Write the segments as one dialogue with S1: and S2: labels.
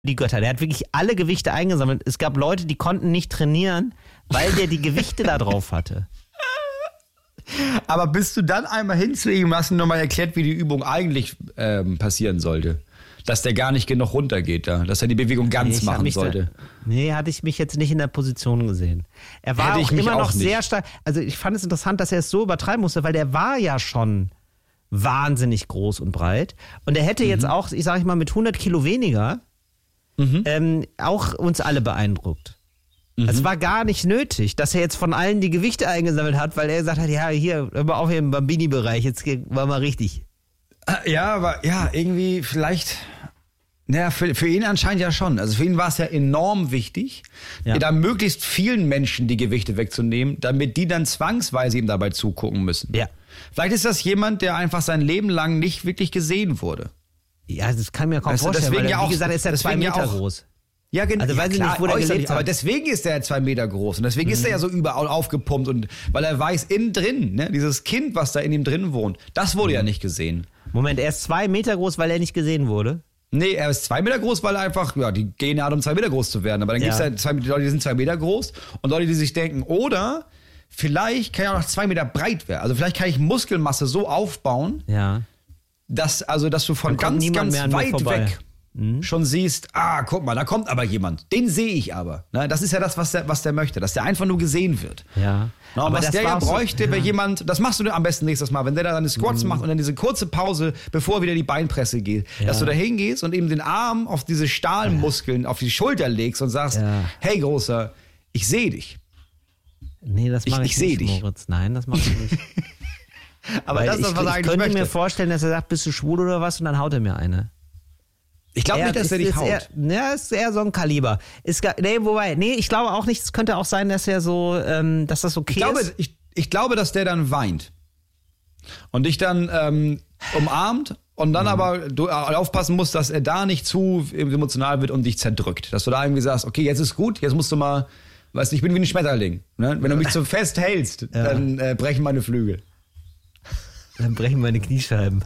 S1: die Götter. Der hat wirklich alle Gewichte eingesammelt. Es gab Leute, die konnten nicht trainieren, weil der die Gewichte da drauf hatte.
S2: Aber bist du dann einmal hin zu ihm und hast ihm nochmal erklärt, wie die Übung eigentlich passieren sollte? Dass der gar nicht genug runtergeht da, dass er die Bewegung ganz machen sollte.
S1: Hatte ich mich jetzt nicht in der Position gesehen. Er war auch immer noch sehr stark. Also ich fand es interessant, dass er es so übertreiben musste, weil der war ja schon wahnsinnig groß und breit. Und er hätte jetzt auch, ich sage mal, mit 100 Kilo weniger auch uns alle beeindruckt. Es war gar nicht nötig, dass er jetzt von allen die Gewichte eingesammelt hat, weil er gesagt hat, ja, hier, hör mal auf hier im Bambini-Bereich, jetzt war mal richtig.
S2: Ja, aber ja, irgendwie vielleicht, für ihn anscheinend ja schon. Also für ihn war es ja enorm wichtig, da möglichst vielen Menschen die Gewichte wegzunehmen, damit die dann zwangsweise ihm dabei zugucken müssen.
S1: Ja.
S2: Vielleicht ist das jemand, der einfach sein Leben lang nicht wirklich gesehen wurde.
S1: Ja, das kann ich mir kaum vorstellen, weil wie gesagt, ist er 2 Meter groß.
S2: Ja, genau.
S1: Also weiß ich nicht, wo der gelebt hat.
S2: Aber deswegen ist er 2 Meter groß und deswegen ist er ja so überall aufgepumpt und weil er weiß, innen drin, ne, dieses Kind, was da in ihm drin wohnt, das wurde ja nicht gesehen.
S1: Moment, er ist 2 Meter groß, weil er nicht gesehen wurde?
S2: Nee, er ist 2 Meter groß, weil er einfach, die Gene hat, um 2 Meter groß zu werden. Aber dann gibt es ja Leute, die sind 2 Meter groß und Leute, die sich denken, oder vielleicht kann ich auch noch 2 Meter breit werden. Also vielleicht kann ich Muskelmasse so aufbauen, dass du von ganz weit weg schon siehst, guck mal, da kommt aber jemand. Den sehe ich aber. Ne? Das ist ja das, was der möchte, dass der einfach nur gesehen wird.
S1: Ja.
S2: No, aber was der ja bräuchte, wäre jemand, das machst du am besten nächstes Mal, wenn der da seine Squats macht und dann diese kurze Pause, bevor wieder die Beinpresse geht, dass du da hingehst und eben den Arm auf diese Stahlmuskeln, auf die Schulter legst und sagst, hey Großer, ich sehe dich.
S1: Nee, das mache ich nicht,
S2: dich.
S1: Moritz. Nein, das mache ich nicht.
S2: Aber das ist das, was er eigentlich möchte.
S1: Ich könnte mir vorstellen, dass er sagt, bist du schwul oder was? Und dann haut er mir eine.
S2: Ich glaube nicht, dass er dich haut.
S1: Ist eher so ein Kaliber. Ich glaube auch nicht. Es könnte auch sein, dass er so, dass das okay ist.
S2: Ich glaube, dass der dann weint. Und dich dann umarmt und dann aber du aufpassen musst, dass er da nicht zu emotional wird und dich zerdrückt. Dass du da irgendwie sagst, okay, jetzt ist gut, jetzt musst du mal, weißt du, ich bin wie ein Schmetterling. Ne? Wenn du mich so fest hältst, dann brechen meine Flügel.
S1: Dann brechen meine Kniescheiben.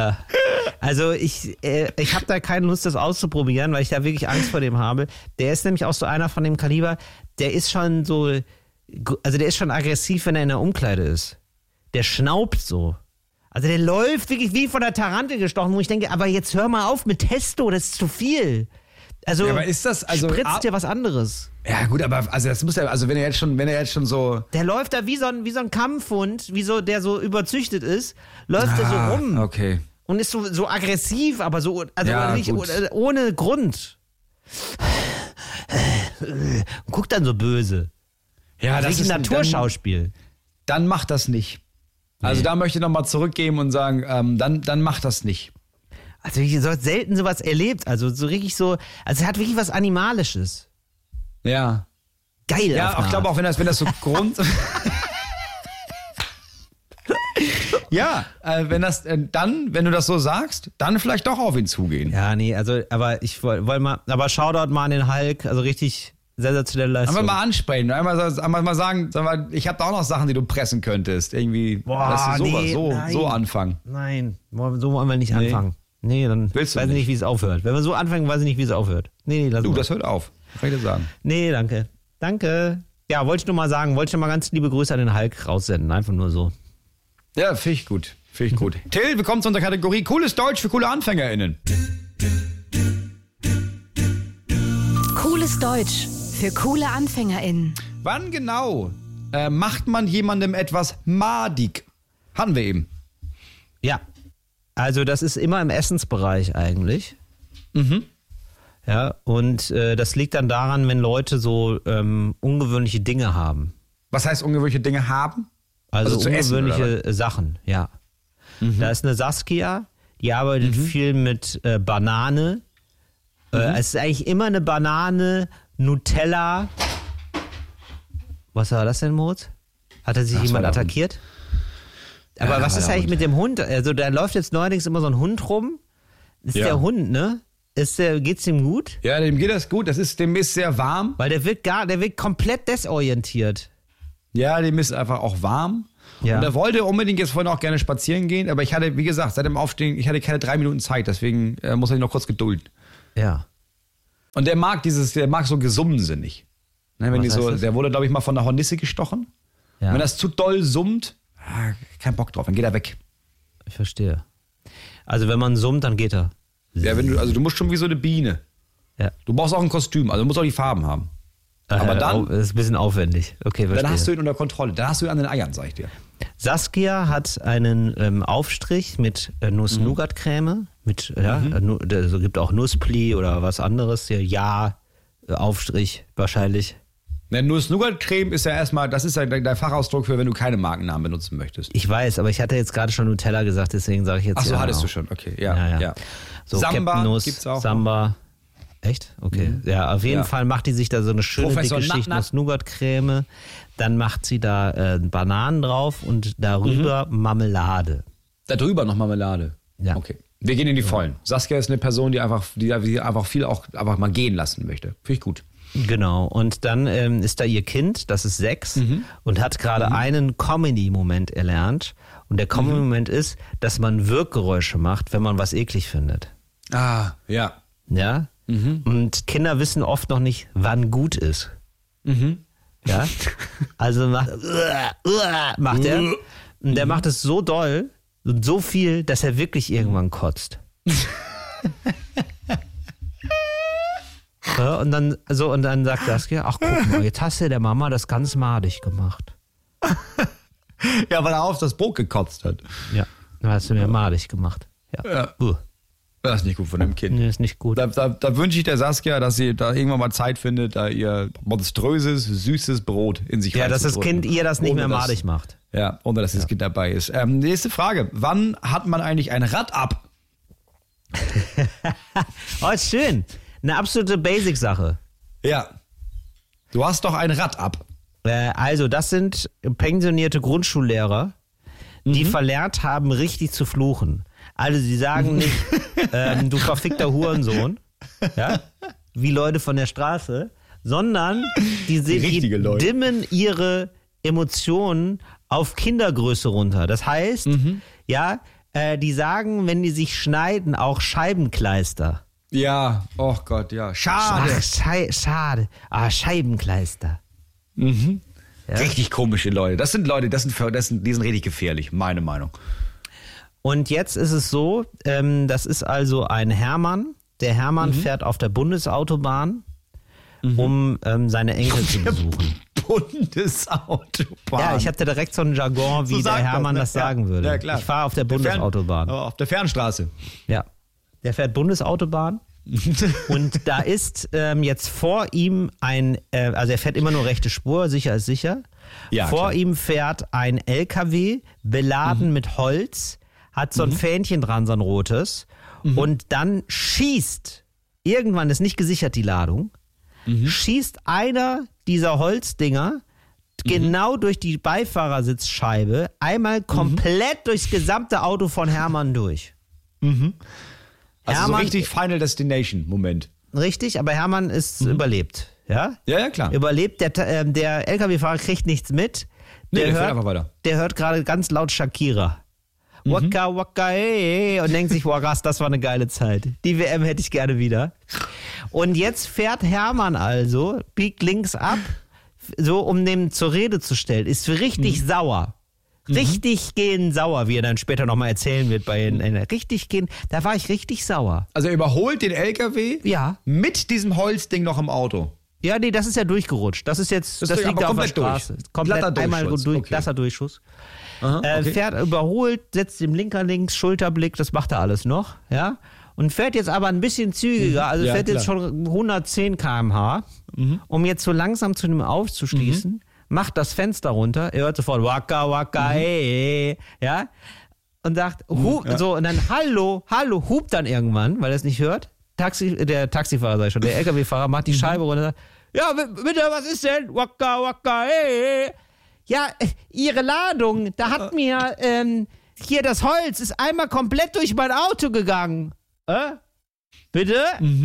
S1: Also ich habe da keine Lust, das auszuprobieren, weil ich da wirklich Angst vor dem habe. Der ist nämlich auch so einer von dem Kaliber, der ist schon so, also der ist schon aggressiv, wenn er in der Umkleide ist. Der schnaubt so. Also der läuft wirklich wie von der Tarantel gestochen, wo ich denke, aber jetzt hör mal auf mit Testo, das ist zu viel. Also,
S2: aber ist das,
S1: spritzt dir was anderes.
S2: Ja gut, aber also das muss ja, also wenn er jetzt schon so.
S1: Der läuft da wie so ein Kampfhund, der so überzüchtet ist, läuft der so rum.
S2: Okay.
S1: Und ist so aggressiv, aber so, nicht, ohne Grund. Und guckt dann so böse.
S2: Ja,
S1: das ist ein Naturschauspiel.
S2: Dann macht das nicht. Also da möchte ich nochmal zurückgeben und sagen, dann macht das nicht.
S1: Also ich habe selten sowas erlebt. Also so richtig so, also es hat wirklich was Animalisches.
S2: Ja.
S1: Geil.
S2: Ja, ich glaube auch, wenn das so ja, wenn du das so sagst, dann vielleicht doch auf ihn zugehen.
S1: Ja, nee, also, aber ich wollte mal, aber Shoutout mal an den Hulk, also richtig sensationelle Leistung.
S2: Einmal mal ansprechen, einmal mal sagen, ich habe da auch noch Sachen, die du pressen könntest. Irgendwie, lass du so anfangen.
S1: Nein, so wollen wir nicht anfangen. Nee, dann weiß ich nicht, wie es aufhört. Wenn wir so anfangen, weiß ich nicht, wie es aufhört. Nee, lass mal.
S2: Das hört auf. Kann ich dir sagen.
S1: Nee, danke. Danke. Ja, wollte ich nur mal sagen, wollte ich noch mal ganz liebe Grüße an den Hulk raussenden. Einfach nur so.
S2: Ja, finde ich gut. Till, wir kommen zu unserer Kategorie Cooles Deutsch für coole AnfängerInnen.
S3: Cooles Deutsch für coole AnfängerInnen.
S2: Wann genau macht man jemandem etwas madig? Hatten wir eben.
S1: Ja. Also das ist immer im Essensbereich eigentlich. Mhm. Ja, und das liegt dann daran, wenn Leute so ungewöhnliche Dinge haben.
S2: Was heißt ungewöhnliche Dinge haben?
S1: Also
S2: zu
S1: ungewöhnliche Sachen, ja. Mhm. Da ist eine Saskia, die arbeitet viel mit Banane. Es ist eigentlich immer eine Banane, Nutella. Was war das denn, Moritz? Hat er sich jemand attackiert? Aber was ist eigentlich mit dem Hund? Also da läuft jetzt neuerdings immer so ein Hund rum. Ist der Hund, ne? Geht's dem gut?
S2: Ja, dem geht das gut. Dem ist sehr warm.
S1: Weil der wird komplett desorientiert.
S2: Ja, dem ist einfach auch warm. Ja. Und er wollte unbedingt jetzt vorhin auch gerne spazieren gehen, aber ich hatte, wie gesagt, seit dem Aufstehen, ich hatte keine 3 Minuten Zeit, deswegen muss er sich noch kurz gedulden.
S1: Ja.
S2: Und der mag so Gesummse nicht. Ne, wenn die so, der wurde, glaube ich, mal von der Hornisse gestochen. Ja. Wenn das zu doll summt, kein Bock drauf, dann geht er weg.
S1: Ich verstehe. Also wenn man summt, dann geht er.
S2: Ja, du musst schon wie so eine Biene. Ja. Du brauchst auch ein Kostüm, also du musst auch die Farben haben. Aber dann...
S1: Das ist ein bisschen aufwendig. Okay, verstehe.
S2: Dann hast du ihn unter Kontrolle. Dann hast du ihn an den Eiern, sag ich dir.
S1: Saskia hat einen Aufstrich mit Nuss-Nougat-Creme. Es gibt auch Nusspli oder was anderes. Aufstrich wahrscheinlich.
S2: Nuss-Nougat-Creme ist ja erstmal, das ist ja der Fachausdruck für, wenn du keine Markennamen benutzen möchtest.
S1: Ich weiß, aber ich hatte jetzt gerade schon Nutella gesagt, deswegen sage ich jetzt...
S2: Ach so, hattest du schon, okay. Ja.
S1: So,
S2: Samba
S1: Nuss,
S2: gibt's auch.
S1: Samba... Echt? Okay. Ja, auf jeden Fall macht die sich da so eine schöne
S2: Professor
S1: dicke Schicht Nuss-Nougat-Creme. Dann macht sie da Bananen drauf und darüber Marmelade.
S2: Da drüber noch Marmelade?
S1: Ja.
S2: Okay. Wir gehen in die Vollen. Saskia ist eine Person, die einfach viel auch einfach mal gehen lassen möchte. Finde ich gut.
S1: Genau. Und dann ist da ihr Kind, das ist 6 und hat gerade einen Comedy-Moment erlernt. Und der Comedy-Moment ist, dass man Wirkgeräusche macht, wenn man was eklig findet.
S2: Ah, ja.
S1: Ja? Und Kinder wissen oft noch nicht, wann gut ist. Ja? Also macht er. Und der macht es so doll und so viel, dass er wirklich irgendwann kotzt. Ja, und dann sagt Saskia, ach guck mal, jetzt hast du der Mama das ganz madig gemacht.
S2: Ja, weil er auf das Brot gekotzt hat.
S1: Ja, dann hast du mir madig gemacht. Ja.
S2: Das ist nicht gut von dem Kind.
S1: Nee, ist nicht gut.
S2: Da wünsche ich der Saskia, dass sie da irgendwann mal Zeit findet, da ihr monströses, süßes Brot in sich
S1: dass das Kind ihr das nicht mehr madig macht.
S2: Ja, ohne dass das Kind dabei ist. Nächste Frage. Wann hat man eigentlich ein Rad ab?
S1: Ist schön. Eine absolute Basic-Sache.
S2: Ja. Du hast doch ein Rad ab.
S1: Also, das sind pensionierte Grundschullehrer, die verlernt haben, richtig zu fluchen. Also sie sagen nicht, du verfickter Hurensohn, ja, wie Leute von der Straße, sondern die dimmen ihre Emotionen auf Kindergröße runter. Das heißt, die sagen, wenn die sich schneiden, auch Scheibenkleister.
S2: Ja, oh Gott, ja. Schade.
S1: Ach, schade. Scheibenkleister.
S2: Ja. Richtig komische Leute. Das sind Leute, die sind richtig gefährlich, meine Meinung.
S1: Und jetzt ist es so, das ist also ein Hermann. Der Hermann fährt auf der Bundesautobahn, um seine Enkel zu besuchen.
S2: Bundesautobahn.
S1: Ja, ich hatte direkt so einen Jargon, wie der Hermann das sagen würde.
S2: Ja, klar.
S1: Ich fahre auf der Bundesautobahn.
S2: Auf der Fernstraße.
S1: Ja, der fährt Bundesautobahn. Und da ist jetzt vor ihm also er fährt immer nur rechte Spur, sicher ist sicher. Ja, vor ihm fährt ein LKW beladen mit Holz, hat so ein Fähnchen dran, so ein rotes. Und dann schießt, irgendwann ist nicht gesichert die Ladung, schießt einer dieser Holzdinger genau durch die Beifahrersitzscheibe einmal komplett durchs gesamte Auto von Hermann durch.
S2: Also Hermann, so richtig Final Destination Moment.
S1: Richtig, aber Hermann ist überlebt. Ja?
S2: Ja, klar.
S1: Überlebt, der LKW-Fahrer kriegt nichts mit.
S2: Der fährt einfach weiter.
S1: Der hört gerade ganz laut Shakira. Waka waka hey, und denkt sich, wow, krass, das war eine geile Zeit. Die WM hätte ich gerne wieder. Und jetzt fährt Hermann also, biegt links ab, so um dem zur Rede zu stellen, ist richtig sauer. Richtig gehen sauer, wie er dann später nochmal erzählen wird bei richtig gehen, da war ich richtig sauer.
S2: Also er überholt den LKW mit diesem Holzding noch im Auto.
S1: Ja, nee, das ist ja durchgerutscht. Das liegt ja auf der Straße. Komplett einmal durch, glatter Durchschuss. Fährt überholt, setzt den Blinker links, Schulterblick, das macht er alles noch, ja. Und fährt jetzt aber ein bisschen zügiger, also fährt jetzt schon 110 km/h, um jetzt so langsam zu dem aufzuschließen, macht das Fenster runter, er hört sofort waka waka hey, ja, und sagt, und dann hallo, hupt dann irgendwann, weil er es nicht hört. Der Taxifahrer, sag ich schon, der LKW-Fahrer macht die Scheibe runter und sagt, ja, bitte, was ist denn? Waka waka hey. Ja, Ihre Ladung, da hat mir hier das Holz ist einmal komplett durch mein Auto gegangen. Bitte?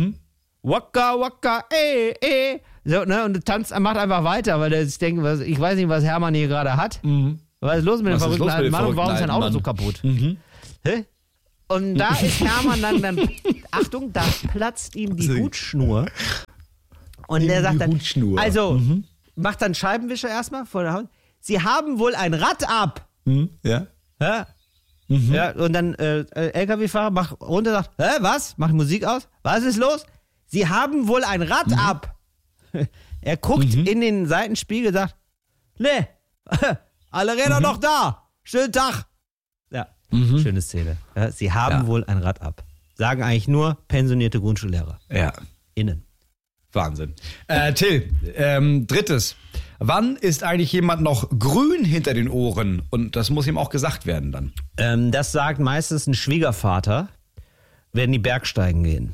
S1: Waka waka so, ne, und macht einfach weiter, weil ich denke, ich weiß nicht, was Hermann hier gerade hat. Was ist los mit dem verrückten alten Mann und warum ist sein Auto so kaputt? Und da ist Hermann dann, Achtung, da platzt ihm die Hutschnur. Und der sagt dann, also, macht dann Scheibenwischer erstmal vor der Haut. Sie haben wohl ein Rad ab.
S2: Ja.
S1: Ja, und dann LKW-Fahrer macht runter, sagt, was? Macht Musik aus? Was ist los? Sie haben wohl ein Rad ab. Er guckt in den Seitenspiegel, sagt, ne, alle Räder noch da. Schönen Tag. Ja, schöne Szene. Ja, sie haben wohl ein Rad ab. Sagen eigentlich nur pensionierte Grundschullehrer.
S2: Ja.
S1: Innen.
S2: Wahnsinn. Till, drittes. Wann ist eigentlich jemand noch grün hinter den Ohren? Und das muss ihm auch gesagt werden dann.
S1: Das sagt meistens ein Schwiegervater, wenn die Bergsteigen gehen.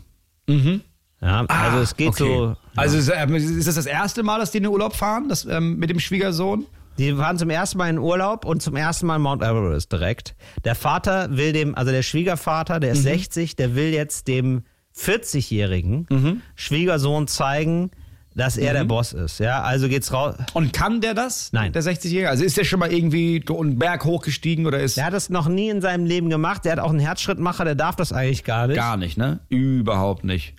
S1: Ja, also es geht so. Ja.
S2: Also ist das erste Mal, dass die in den Urlaub fahren, mit dem Schwiegersohn?
S1: Die fahren zum ersten Mal in Urlaub und zum ersten Mal Mount Everest direkt. Der Vater will der Schwiegervater, der ist 60, der will jetzt dem 40-jährigen Schwiegersohn zeigen, dass er der Boss ist. Ja, also geht's raus.
S2: Und kann der das?
S1: Nein.
S2: Der 60-Jährige? Also ist der schon mal irgendwie einen Berg hochgestiegen oder ist...
S1: Der hat das noch nie in seinem Leben gemacht. Der hat auch einen Herzschrittmacher, der darf das eigentlich gar nicht.
S2: Gar nicht, ne? Überhaupt nicht.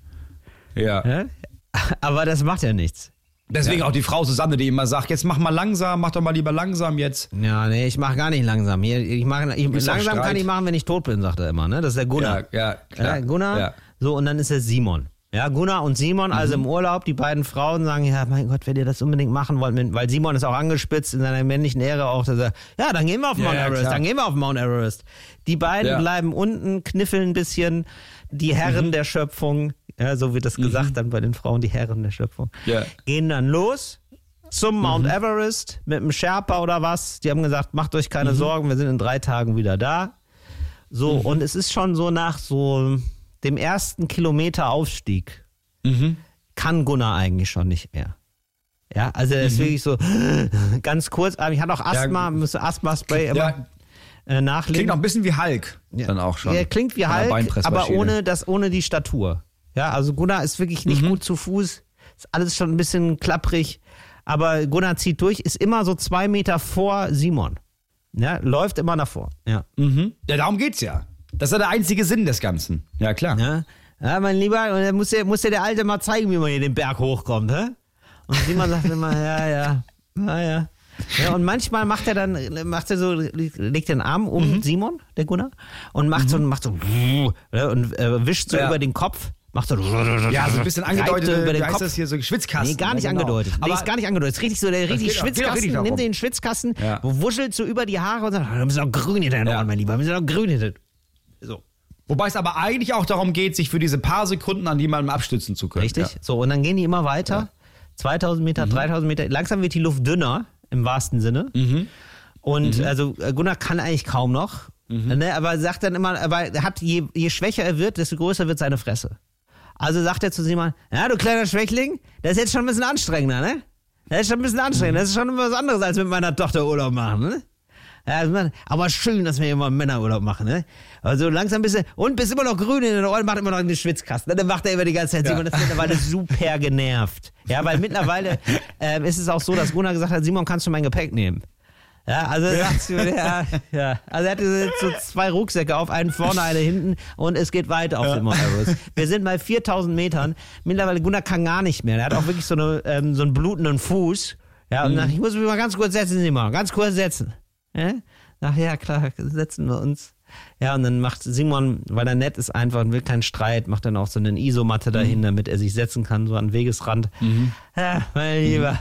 S2: Ja.
S1: Aber das macht ja nichts.
S2: Deswegen auch die Frau Susanne, die immer sagt, jetzt mach mal langsam, mach doch mal lieber langsam jetzt.
S1: Ja, nee, ich mach gar nicht langsam. Langsam kann ich machen, wenn ich tot bin, sagt er immer, ne? Das ist der Gunnar.
S2: Ja, klar.
S1: Gunnar,
S2: ja.
S1: So, und dann ist er Simon. Ja, Gunnar und Simon, also im Urlaub, die beiden Frauen sagen, ja, mein Gott, wenn ihr das unbedingt machen wollt, weil Simon ist auch angespitzt in seiner männlichen Ehre auch, dass er, ja, dann gehen wir auf Mount Everest, dann gehen wir auf Mount Everest. Die beiden bleiben unten, kniffeln ein bisschen, die Herren der Schöpfung, ja, so wird das gesagt dann bei den Frauen, die Herren der Schöpfung, gehen dann los zum Mount Everest mit einem Sherpa oder was. Die haben gesagt, macht euch keine Sorgen, wir sind in 3 Tagen wieder da. So, und es ist schon so nach so dem ersten Kilometer Aufstieg kann Gunnar eigentlich schon nicht mehr. Ja, also er ist wirklich so ganz kurz, ich hatte auch Asthma, müsste Asthma-Spray immer nachlegen.
S2: Klingt auch ein bisschen wie Hulk dann auch schon.
S1: Ja, klingt wie Hulk, aber ohne die Statur. Ja, also Gunnar ist wirklich nicht gut zu Fuß, ist alles schon ein bisschen klapprig, aber Gunnar zieht durch, ist immer so 2 Meter vor Simon. Ja, läuft immer davor. Ja,
S2: ja, darum geht's ja. Das ist ja der einzige Sinn des Ganzen. Ja, klar.
S1: Ja, mein Lieber, und dann muss ja der Alte mal zeigen, wie man hier den Berg hochkommt, hä? Und Simon sagt immer, ja. Ja, und manchmal legt den Arm um Simon, der Gunnar, und macht so, und wischt so über den Kopf. Macht so,
S2: ja, so ein bisschen angedeutet,
S1: über den
S2: heißt
S1: Kopf.
S2: Das hier so Schwitzkasten.
S1: Nee, gar nicht angedeutet. Aber ist gar nicht angedeutet. Ist richtig so, der richtig Schwitzkasten, nimmt den Schwitzkasten, wuschelt so über die Haare und sagt, da müssen noch grün hinter den Ohren, mein Lieber, da müssen noch grün hinter. So.
S2: Wobei es aber eigentlich auch darum geht, sich für diese paar Sekunden an jemandem abstützen zu können.
S1: Richtig. Ja. So, und dann gehen die immer weiter. Ja. 2000 Meter, 3000 Meter. Langsam wird die Luft dünner, im wahrsten Sinne. Und also Gunnar kann eigentlich kaum noch. Ne, aber sagt dann immer, je schwächer er wird, desto größer wird seine Fresse. Also sagt er zu Simon, ja, du kleiner Schwächling, das ist jetzt schon ein bisschen anstrengender, ne? Das ist schon ein bisschen anstrengender. Das ist schon was anderes, als mit meiner Tochter Urlaub machen, ne? Ja, aber schön, dass wir immer Männerurlaub machen, ne? Also langsam bist immer noch grün in den Ohren, macht immer noch den Schwitzkasten. Dann macht er immer die ganze Zeit, Simon, das ist mittlerweile super genervt. Ja, weil mittlerweile ist es auch so, dass Gunnar gesagt hat, Simon, kannst du mein Gepäck nehmen? Ja, also sagst du, ja. Also er hatte so 2 Rucksäcke auf, einen vorne, einen hinten und es geht weiter auf den Mount Everest. Wir sind bei 4000 Metern. Mittlerweile, Gunnar kann gar nicht mehr. Er hat auch wirklich so einen blutenden Fuß. Ja, und ich muss mich mal ganz kurz setzen, Simon. Ganz kurz setzen. Ja? Ach ja, klar, setzen wir uns. Ja, und dann macht Simon, weil er nett ist einfach und will keinen Streit, macht dann auch so eine Isomatte dahin, damit er sich setzen kann, so an den Wegesrand. Ja, mein Lieber.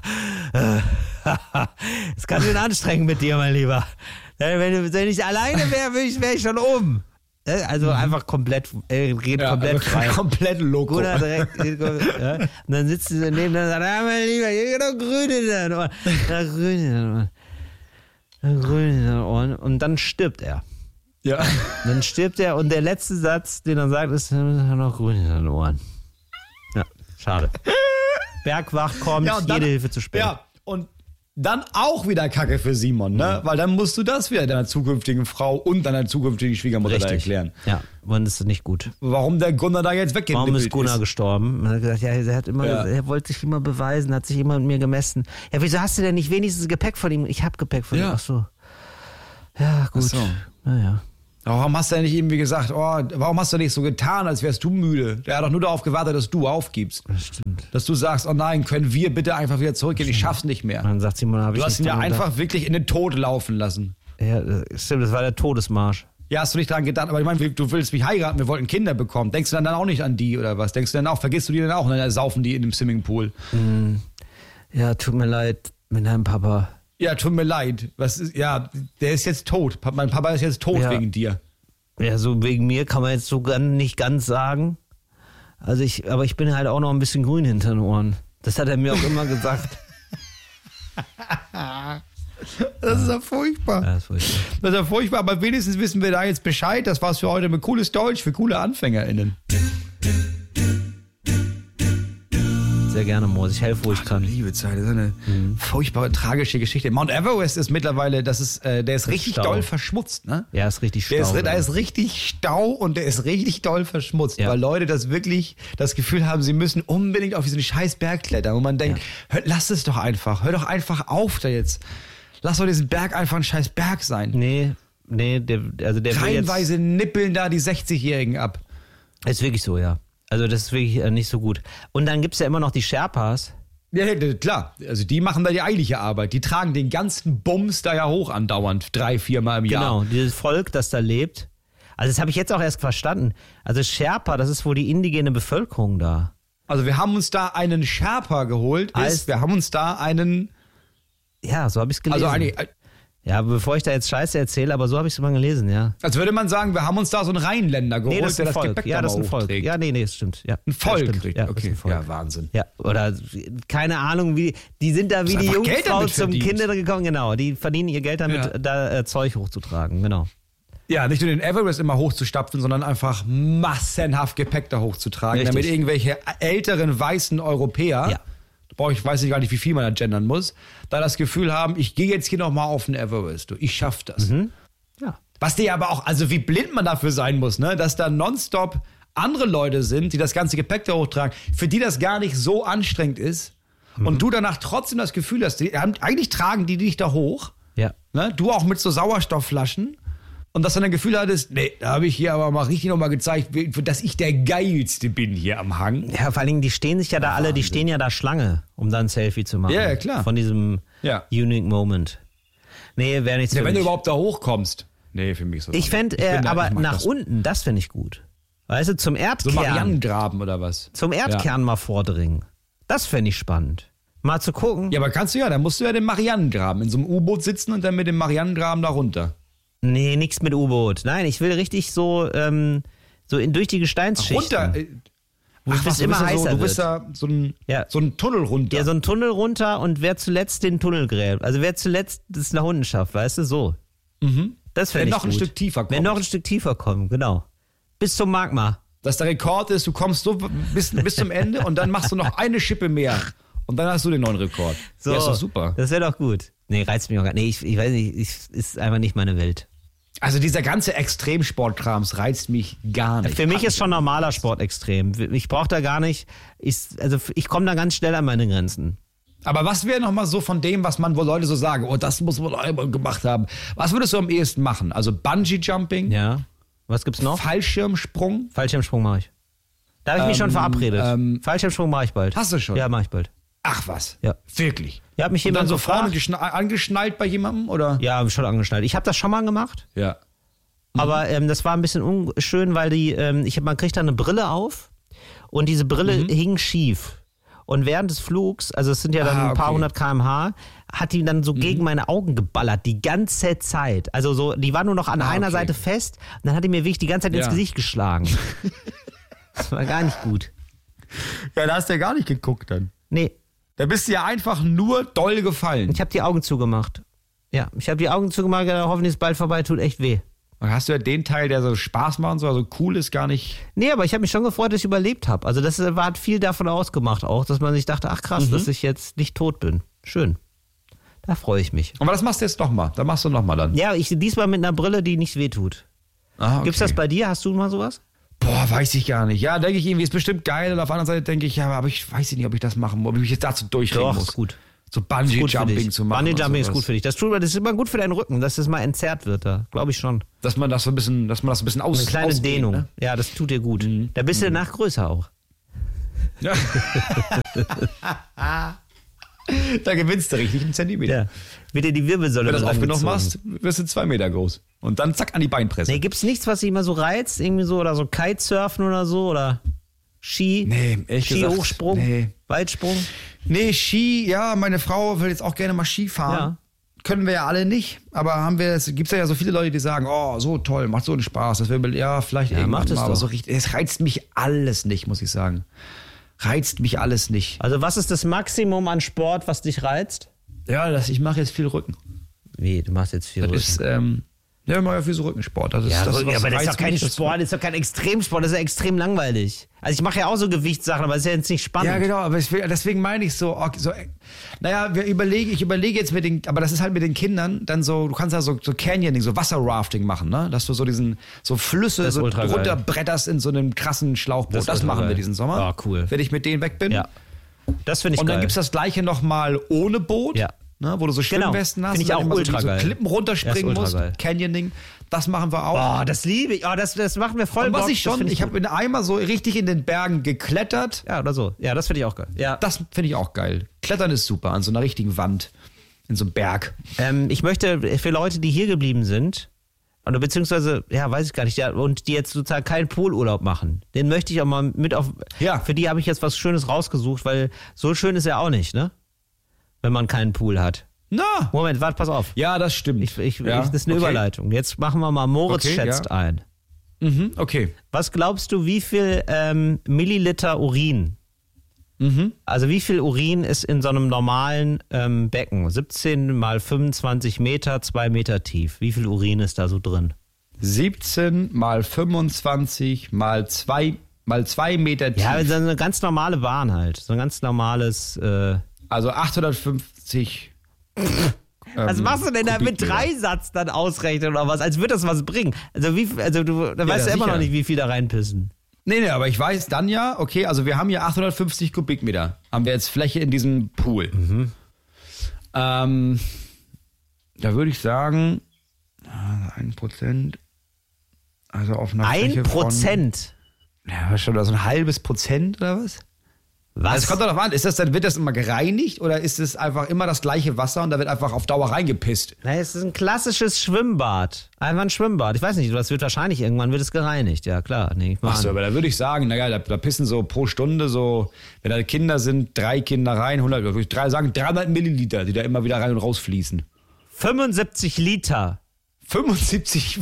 S1: Es kann schön anstrengend mit dir, mein Lieber. Wenn ich alleine wäre, wäre ich schon oben. Also einfach komplett, komplett frei.
S2: Komplett loco.
S1: Gunnar direkt, ja. Und dann sitzt sie neben und sagt, ja, mein Lieber, hier geht doch grün in den Ohren. Ja, grün in den Ohren. Grün in den Ohren. Und dann stirbt er.
S2: Ja.
S1: Dann stirbt er und der letzte Satz, den er sagt, ist noch grün in den Ohren. Ja, schade. Bergwacht kommt, jede Hilfe zu spät.
S2: Ja, und dann auch wieder Kacke für Simon, ne? Weil dann musst du das wieder deiner zukünftigen Frau und deiner zukünftigen Schwiegermutter da erklären.
S1: Ja, und das ist nicht gut.
S2: Warum der Gunnar da jetzt weggeht.
S1: Warum ist Gunnar gestorben? Man hat gesagt, er wollte sich immer beweisen, hat sich immer mit mir gemessen. Ja, wieso hast du denn nicht wenigstens Gepäck von ihm? Ich habe Gepäck von ihm. Ach so. Ja, gut. Ach so. Naja.
S2: Warum hast du nicht irgendwie gesagt, warum hast du nicht so getan, als wärst du müde? Der hat doch nur darauf gewartet, dass du aufgibst.
S1: Das stimmt.
S2: Dass du sagst, oh nein, können wir bitte einfach wieder zurückgehen, ich schaff's nicht mehr.
S1: Dann sagt Simon,
S2: du hast ihn ja einfach wirklich in den Tod laufen lassen.
S1: Ja, stimmt, das war der Todesmarsch.
S2: Ja, hast du nicht dran gedacht, aber ich meine, du willst mich heiraten, wir wollten Kinder bekommen. Denkst du dann auch nicht an die oder was? Denkst du dann auch, vergisst du die dann auch und dann saufen die in dem Swimmingpool?
S1: Ja, tut mir leid mit deinem Papa.
S2: Ja, tut mir leid. Der ist jetzt tot. Mein Papa ist jetzt tot wegen dir.
S1: Ja, so wegen mir kann man jetzt so nicht ganz sagen. Aber ich bin halt auch noch ein bisschen grün hinter den Ohren. Das hat er mir auch immer gesagt.
S2: Das ist ja furchtbar.
S1: Ja, das ist furchtbar.
S2: Das ist ja furchtbar, aber wenigstens wissen wir da jetzt Bescheid. Das war's für heute mit cooles Deutsch für coole AnfängerInnen.
S1: Sehr gerne, Moos. Ich helfe, wo ich kann.
S2: Liebe Zeit, das ist eine furchtbare, tragische Geschichte. Mount Everest ist mittlerweile, der ist richtig doll verschmutzt, ne?
S1: Ja, ist richtig Stau.
S2: Da ist richtig Stau und der ist richtig doll verschmutzt, weil Leute das wirklich das Gefühl haben, sie müssen unbedingt auf diesen scheiß Berg klettern. Und man denkt, lass es doch einfach. Hör doch einfach auf da jetzt. Lass doch diesen Berg einfach ein scheiß Berg sein.
S1: Nee, der
S2: reihenweise nippeln da die 60-Jährigen ab.
S1: Ist wirklich so, ja. Also das ist wirklich nicht so gut. Und dann gibt es ja immer noch die Sherpas.
S2: Ja, klar. Also die machen da die eigentliche Arbeit. Die tragen den ganzen Bums da ja hoch andauernd, 3-4 Mal im Jahr.
S1: Genau, dieses Volk, das da lebt. Also das habe ich jetzt auch erst verstanden. Also Sherpa, das ist wohl die indigene Bevölkerung da.
S2: Also wir haben uns da einen Sherpa geholt. Wir haben uns da einen...
S1: Ja, so habe ich es gelesen.
S2: Also
S1: ja, bevor ich da jetzt Scheiße erzähle, aber so habe ich es mal gelesen, ja.
S2: Als würde man sagen, wir haben uns da so einen Rheinländer geholt,
S1: das
S2: der
S1: Volk.
S2: das Gepäck
S1: das ist ein Volk.
S2: trägt.
S1: Ja, das stimmt. Ja,
S2: ein Volk.
S1: Ja,
S2: okay. Ja, Wahnsinn.
S1: Ja, oder keine Ahnung, die sind da wie die Jungfrau zum Kinder gekommen, genau. Die verdienen ihr Geld damit, da Zeug hochzutragen, genau.
S2: Ja, nicht nur den Everest immer hochzustapfen, sondern einfach massenhaft Gepäck da hochzutragen,
S1: Richtig.
S2: damit irgendwelche älteren weißen Europäer, ich weiß nicht gar nicht, wie viel man da gendern muss, da das Gefühl haben, ich gehe jetzt hier nochmal auf den Everest, ich schaff das.
S1: Ja.
S2: Was die aber auch, also wie blind man dafür sein muss, ne, dass da nonstop andere Leute sind, die das ganze Gepäck da hochtragen, für die das gar nicht so anstrengend ist und du danach trotzdem das Gefühl hast, eigentlich tragen die dich da hoch, ne, du auch mit so Sauerstoffflaschen. Und dass du dann ein Gefühl hattest, nee, da habe ich hier aber mal richtig nochmal gezeigt, dass ich der Geilste bin hier am Hang.
S1: Ja, vor allen Dingen, die stehen sich ja da alle, die stehen ja da Schlange, um dann ein Selfie zu machen.
S2: Ja, klar.
S1: Von diesem Unique Moment. Nee, wäre nichts für mich.
S2: Wenn du überhaupt da hochkommst. Nee, für mich so.
S1: Ich fände, aber nach unten, das finde ich gut. Weißt du, zum Erdkern.
S2: So Marianengraben oder was?
S1: Zum Erdkern mal vordringen. Das fände ich spannend. Mal zu gucken.
S2: Ja, aber dann musst du ja den Marianengraben in so einem U-Boot sitzen und dann mit dem Marianengraben da runter.
S1: Nee, nichts mit U-Boot. Nein, ich will richtig durch die Gesteinsschichten.
S2: Runter?
S1: Du bist immer heißer.
S2: Du bist da so ein Tunnel runter.
S1: Ja, so ein Tunnel runter und wer zuletzt den Tunnel gräbt. Also wer zuletzt das nach unten schafft, weißt du, so. Das fände ich gut.
S2: Wenn noch ein Stück tiefer kommt.
S1: Wenn noch ein Stück tiefer kommen, genau. Bis zum Magma.
S2: Dass der Rekord ist, du kommst so bis zum Ende und dann machst du noch eine Schippe mehr. Und dann hast du den neuen Rekord.
S1: So,
S2: ja, ist doch super.
S1: Das wäre doch gut. Nee, reizt mich auch gar nicht. Nee, ich weiß nicht, ist einfach nicht meine Welt.
S2: Also dieser ganze Extremsportkrams reizt mich gar nicht.
S1: Für mich ist schon normaler Sport extrem. Ich brauche da gar nicht, ich komme da ganz schnell an meine Grenzen.
S2: Aber was wäre nochmal so von dem, was man wohl Leute so sagen, oh, das muss man einmal gemacht haben. Was würdest du am ehesten machen? Also Bungee-Jumping?
S1: Ja. Was gibt's noch?
S2: Fallschirmsprung?
S1: Fallschirmsprung mache ich. Da habe ich mich schon verabredet. Fallschirmsprung mache ich bald.
S2: Hast du schon?
S1: Ja, mache ich bald.
S2: Ach was?
S1: Ja.
S2: Wirklich?
S1: Ja, hat mich
S2: Und
S1: jemand
S2: dann so
S1: gefragt.
S2: vorne angeschnallt bei jemandem, oder?
S1: Ja, habe ich schon angeschnallt. Ich habe das schon mal gemacht.
S2: Ja.
S1: Aber das war ein bisschen unschön, weil man kriegt da eine Brille auf und diese Brille hing schief. Und während des Flugs, also es sind ja dann ein paar hundert km/h, hat die dann so gegen meine Augen geballert, die ganze Zeit. Also so, die war nur noch an einer Seite fest und dann hat die mir wirklich die ganze Zeit ins Gesicht geschlagen. Das war gar nicht gut.
S2: Ja, da hast du ja gar nicht geguckt dann.
S1: Nee.
S2: Da bist du ja einfach nur doll gefallen.
S1: Ich habe die Augen zugemacht. Ja, ich habe die Augen zugemacht, hoffentlich ist es bald vorbei, tut echt weh.
S2: Und hast du ja den Teil, der so Spaß macht und so, also cool ist, gar nicht...
S1: Nee, aber ich habe mich schon gefreut, dass ich überlebt habe. Also das hat viel davon ausgemacht auch, dass man sich dachte, ach krass, dass ich jetzt nicht tot bin. Schön. Da freue ich mich.
S2: Aber das machst du jetzt nochmal. Da machst du nochmal dann.
S1: Ja, diesmal mit einer Brille, die nicht wehtut.
S2: Okay.
S1: Gibt's das bei dir? Hast du mal sowas?
S2: Boah, weiß ich gar nicht. Ja, denke ich irgendwie, ist bestimmt geil. Und auf der anderen Seite denke ich, ja, aber ich weiß nicht, ob ich das machen muss, ob ich mich jetzt dazu durchreden muss.
S1: Ist gut.
S2: So Bungee-Jumping zu machen.
S1: Bungee-Jumping ist gut für dich. Das ist immer gut für deinen Rücken, dass das mal entzerrt wird da. Glaube ich schon.
S2: Dass man das so ein bisschen
S1: Eine kleine Dehnung. Ne? Ja, das tut dir gut. Da bist du danach größer auch.
S2: Ja. Da gewinnst du richtig einen Zentimeter.
S1: Ja. Wird dir die Wirbelsäule.
S2: Wenn du das oft genug machst, wirst du 2 Meter groß. Und dann zack an die Beinpresse.
S1: Nee, gibt's nichts, was dich immer so reizt? Irgendwie so, oder so Kitesurfen oder so? Oder Ski?
S2: Nee, ehrlich gesagt.
S1: Ski-Hochsprung?
S2: Nee.
S1: Weitsprung?
S2: Nee, Ski, ja, meine Frau will jetzt auch gerne mal Ski fahren.
S1: Ja.
S2: Können wir ja alle nicht, aber gibt's ja so viele Leute, die sagen, oh, so toll, macht so einen Spaß. Das will, ja, vielleicht
S1: Ja,
S2: irgendwann
S1: macht es
S2: mal, aber
S1: doch.
S2: so richtig, es reizt mich alles nicht, muss ich sagen. Reizt mich alles nicht.
S1: Also was ist das Maximum an Sport, was dich reizt?
S2: Ja, ich mache jetzt viel Rücken.
S1: Wie, du machst jetzt viel
S2: Das
S1: Rücken?
S2: ist, ich mache ja viel so Rückensport. Das ist,
S1: Ja,
S2: das,
S1: Rücken, aber das ist doch
S2: reizt
S1: kein
S2: mich,
S1: Sport, das ist doch kein Extremsport, das ist ja extrem langweilig. Also ich mache ja auch so Gewichtssachen, aber das ist ja jetzt nicht spannend.
S2: Ja, genau, aber deswegen meine ich so, naja, ich überlege jetzt aber das ist halt mit den Kindern dann so, du kannst ja so Canyoning, so Wasserrafting machen, ne? Dass du so Flüsse so runterbretterst in so einem krassen Schlauchboot. Das machen wir diesen Sommer.
S1: Ah, cool.
S2: Wenn ich mit denen weg bin.
S1: Ja. Das finde ich
S2: Und
S1: geil.
S2: dann gibt's das gleiche nochmal ohne Boot.
S1: Ja.
S2: Ne, wo du so Schwimmwesten hast.
S1: Finde ich auch
S2: und dann
S1: ultra
S2: so
S1: geil.
S2: Klippen runterspringen
S1: Ja, ist
S2: musst.
S1: ultra geil.
S2: Canyoning. Das machen wir auch.
S1: Oh, das liebe ich. Oh, das machen wir voll.
S2: Und was
S1: Bock.
S2: ich schon, ich habe einmal so richtig in den Bergen geklettert.
S1: Ja, oder so. Ja, das finde ich auch geil. Ja.
S2: Das finde ich auch geil. Klettern ist super, an so einer richtigen Wand. In so einem Berg.
S1: Ich möchte für Leute, die hier geblieben sind, oder beziehungsweise, ja, weiß ich gar nicht, ja, und die jetzt sozusagen keinen Poolurlaub machen, den möchte ich auch mal mit auf.
S2: Ja.
S1: Für die habe ich jetzt was Schönes rausgesucht, weil so schön ist er auch nicht, ne? Wenn man keinen Pool hat.
S2: Na!
S1: Moment, warte, pass auf.
S2: Ja, das stimmt.
S1: Das ist eine Überleitung. Jetzt machen wir mal Moritz
S2: Okay,
S1: schätzt ein.
S2: Mhm, okay.
S1: Was glaubst du, wie viel Milliliter Urin? Also wie viel Urin ist in so einem normalen Becken? 17 mal 25 Meter, 2 Meter tief. Wie viel Urin ist da so drin?
S2: 17 mal 25 mal 2 Meter tief.
S1: Ja, so eine ganz normale Bahn halt. So ein ganz normales.
S2: Also 850.
S1: Was machst du denn da mit
S2: Kubikmeter.
S1: Dreisatz dann ausrechnen oder was? Als würde das was bringen. Also da weißt du immer
S2: sicher.
S1: noch nicht, wie viel da reinpissen.
S2: Nee, aber ich weiß dann ja, okay, also wir haben hier 850 Kubikmeter. Haben wir jetzt Fläche in diesem Pool. Da würde ich sagen, 1%. Also auf einer Fläche
S1: 1%?
S2: Ja, was schon, so ein halbes Prozent oder was?
S1: Was?
S2: Es kommt darauf an, wird das immer gereinigt oder ist es einfach immer das gleiche Wasser und da wird einfach auf Dauer reingepisst?
S1: Na, es ist ein klassisches Schwimmbad. Einfach ein Schwimmbad. Ich weiß nicht, das wird wahrscheinlich irgendwann wird es gereinigt. Ja, klar. Nee, ich
S2: Achso, aber da würde ich sagen, naja, da pissen so pro Stunde so, wenn da Kinder sind, 3 Kinder rein, 100, würde ich 300 Milliliter, die da immer wieder rein und raus fließen.
S1: 75 Liter.
S2: 75.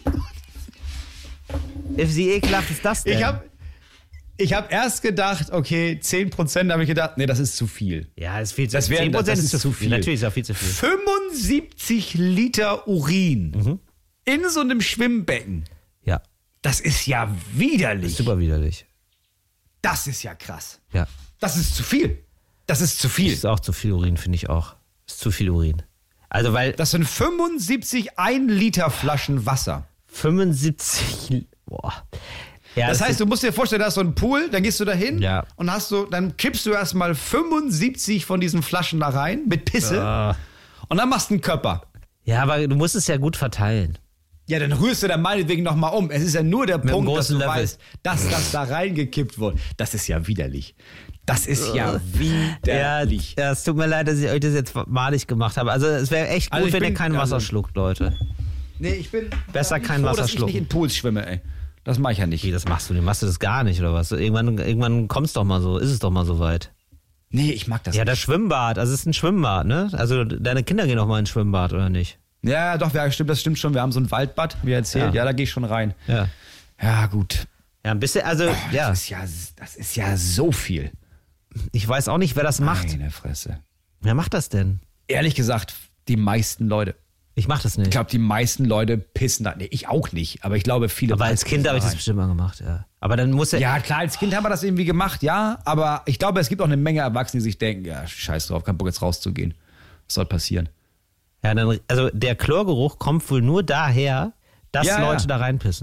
S1: Wie ekelhaft ist das denn?
S2: Ich hab erst gedacht, okay, 10%, habe ich gedacht, nee, das ist zu viel.
S1: Ja, das ist viel zu
S2: Das
S1: viel. 10%
S2: das
S1: ist zu viel. Natürlich ist auch viel zu viel.
S2: 75 Liter Urin in so einem Schwimmbecken.
S1: Ja,
S2: Das ist ja widerlich.
S1: super widerlich.
S2: Das ist ja krass.
S1: Ja,
S2: Das ist zu viel. Das ist zu
S1: das
S2: viel.
S1: ist auch zu viel Urin, finde ich auch. Das ist zu viel Urin. Also, weil
S2: Das sind 75 1-Liter-Flaschen Wasser.
S1: 75. Boah. Ja,
S2: Das heißt, du musst dir vorstellen, da ist so ein Pool, dann gehst du da hin
S1: Ja.
S2: und dann kippst du erstmal 75 von diesen Flaschen da rein mit Pisse und dann machst du einen Körper.
S1: Ja, aber du musst es ja gut verteilen.
S2: Ja, dann rührst du da meinetwegen nochmal um. Es ist ja nur der
S1: einem
S2: Punkt, dass
S1: großen
S2: du
S1: Löffel.
S2: weißt, dass das da reingekippt wurde. Das ist ja widerlich. Das ist ja widerlich.
S1: Ja, es tut mir leid, dass ich euch das jetzt malig gemacht habe. Also es wäre echt gut,
S2: Also ich
S1: wenn ihr
S2: bin-
S1: kein Wasser schluckt, Leute.
S2: Nee, ich bin
S1: Besser kein
S2: froh,
S1: Wasser
S2: dass ich
S1: schlucken.
S2: nicht in Pools schwimme, ey. Das mache ich ja nicht.
S1: Wie, das machst du? Machst du das gar nicht, oder was? Irgendwann kommt's doch mal so, ist es doch mal so weit.
S2: Nee, ich mag das
S1: Ja,
S2: nicht.
S1: das Schwimmbad, also es ist ein Schwimmbad, ne? Also deine Kinder gehen auch mal ins Schwimmbad, oder nicht?
S2: Ja, doch, ja, das stimmt schon. Wir haben so ein Waldbad, wie erzählt. Ja, da gehe ich schon rein.
S1: Ja.
S2: Ja, gut.
S1: Ja, ein bisschen, also, ja.
S2: Das ist ja so viel.
S1: Ich weiß auch nicht, wer das macht.
S2: Meine Fresse.
S1: Wer macht das denn?
S2: Ehrlich gesagt, die meisten Leute.
S1: Ich mach das nicht.
S2: Ich glaube, die meisten Leute pissen da. Nee, ich auch nicht. Aber ich glaube, viele.
S1: Aber als Kind habe ich das
S2: rein.
S1: bestimmt mal gemacht, ja. Aber dann muss er.
S2: Ja, klar, als Kind haben wir das irgendwie gemacht, ja. Aber ich glaube, es gibt auch eine Menge Erwachsene, die sich denken, ja, scheiß drauf, kein Bock jetzt rauszugehen. Was soll passieren?
S1: Ja, dann, also der Chlorgeruch kommt wohl nur daher, dass
S2: Ja,
S1: Leute
S2: ja.
S1: da reinpissen.
S2: Ja.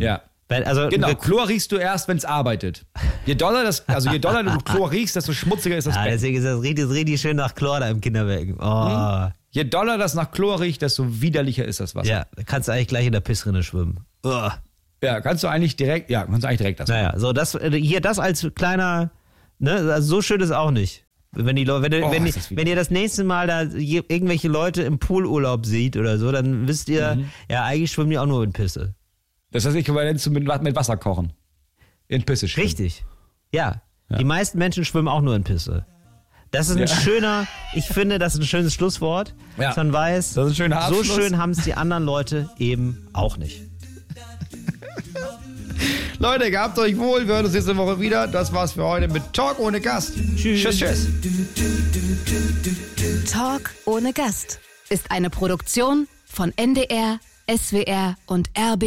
S1: Also,
S2: genau, Chlor riechst du erst, wenn es arbeitet. Je doller du Chlor riechst, desto schmutziger ist das Becken.
S1: Deswegen ist das richtig schön nach Chlor da im Kinderbecken. Oh.
S2: Je doller das nach Chlor riecht, desto widerlicher ist das Wasser.
S1: Ja, da kannst du eigentlich gleich in der Pissrinne schwimmen. Oh.
S2: Ja, kannst du eigentlich direkt das machen.
S1: Naja, so das als kleiner, ne, also so schön ist auch nicht. Wenn ihr das nächste Mal da irgendwelche Leute im Poolurlaub seht oder so, dann wisst ihr, ja, eigentlich schwimmen die auch nur in Pisse.
S2: Das heißt, äquivalent zu mit Wasser kochen. In Pisse schwimmen.
S1: Richtig. Ja. Die meisten Menschen schwimmen auch nur in Pisse. Das ist ich finde, das ist ein schönes Schlusswort. Ja. Dass man weiß,
S2: das ist ein schöner Abschluss.
S1: So schön haben es die anderen Leute eben auch nicht.
S2: Leute, gehabt euch wohl. Wir hören uns nächste Woche wieder. Das war's für heute mit Talk ohne Gast. Tschüss.
S3: Talk ohne Gast ist eine Produktion von NDR, SWR und RBB.